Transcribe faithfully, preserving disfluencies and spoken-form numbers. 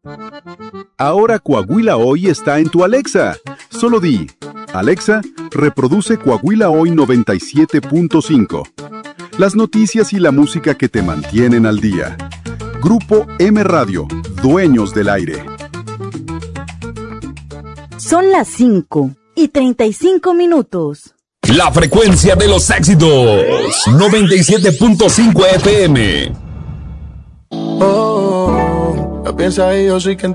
Ahora Coahuila Hoy está en tu Alexa. Solo di, Alexa, reproduce Coahuila Hoy noventa y siete punto cinco. Las noticias y la música que te mantienen al día. Grupo M Radio, dueños del aire. Son las cinco y treinta y cinco minutos. La frecuencia de los éxitos. noventa y siete punto cinco F M. Oh, oh, oh. Piensa y yo sí que